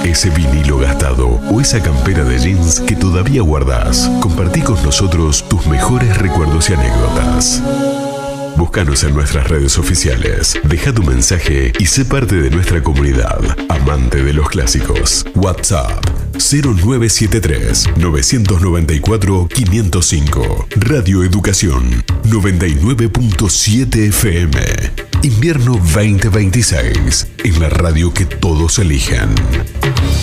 ese vinilo gastado o esa campera de jeans que todavía guardás. Compartí con nosotros tus mejores recuerdos y anécdotas. Búscanos en nuestras redes oficiales, deja tu mensaje y sé parte de nuestra comunidad, amante de los clásicos. WhatsApp 0973 994 505. Radio Educación 99.7 FM. Invierno 2026, en la radio que todos eligen.